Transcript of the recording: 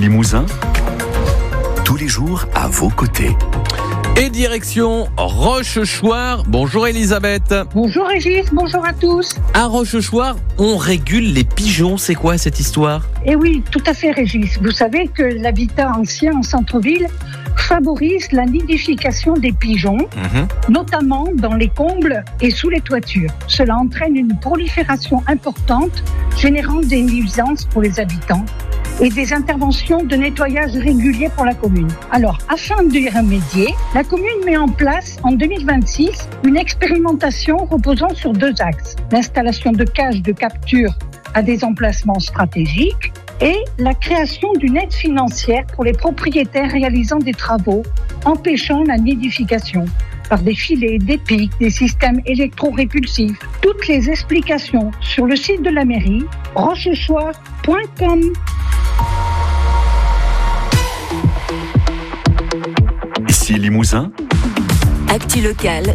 Limousin, tous les jours à vos côtés. Et direction Rochechouart. Bonjour Elisabeth. Bonjour Régis, bonjour à tous. À Rochechouart, on régule les pigeons. C'est quoi cette histoire ? Eh oui, tout à fait Régis. Vous savez que l'habitat ancien en centre-ville favorise la nidification des pigeons, notamment dans les combles et sous les toitures. Cela entraîne une prolifération importante, générant des nuisances pour les habitants et des interventions de nettoyage réguliers pour la commune. Alors, afin d'y remédier, la commune met en place en 2026 une expérimentation reposant sur 2 axes. L'installation de cages de capture à des emplacements stratégiques et la création d'une aide financière pour les propriétaires réalisant des travaux empêchant la nidification par des filets, des pics, des systèmes électro-répulsifs. Toutes les explications sur le site de la mairie, rochechouart.com. Ici Limousin, Actu locale